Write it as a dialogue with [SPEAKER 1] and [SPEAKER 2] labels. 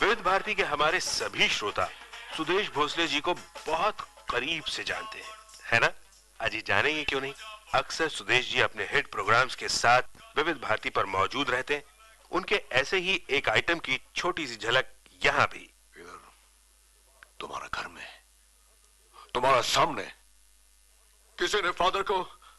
[SPEAKER 1] विविध भारती के हमारे सभी श्रोता सुदेश भोसले जी को बहुत करीब से जानते हैं, है ना? आज ये जानेंगे क्यों नहीं। अक्सर सुदेश जी अपने हिट प्रोग्राम्स के साथ विविध भारती पर मौजूद रहते हैं। उनके ऐसे ही एक आइटम की छोटी सी झलक यहाँ भी।
[SPEAKER 2] इधर तुम्हारा घर में, तुम्हारा सामने किसी ने फादर को